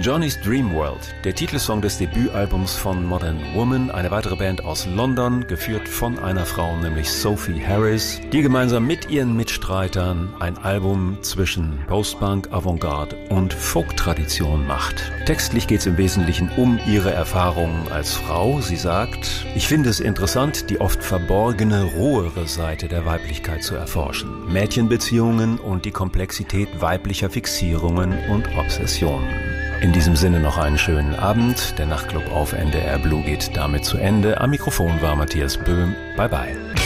Johnny's Dream World, der Titelsong des Debütalbums von Modern Woman, eine weitere Band aus London, geführt von einer Frau, nämlich Sophie Harris, die gemeinsam mit ihren Mitstreitern ein Album zwischen Post-Punk, Avantgarde und Folk-Tradition macht. Textlich geht es im Wesentlichen um ihre Erfahrungen als Frau. Sie sagt, ich finde es interessant, die oft verborgene, rohere Seite der Weiblichkeit zu erforschen. Mädchenbeziehungen und die Komplexität weiblicher Fixierungen und Obsessionen. In diesem Sinne noch einen schönen Abend. Der Nachtclub auf NDR Blue geht damit zu Ende. Am Mikrofon war Matthias Böhm. Bye bye.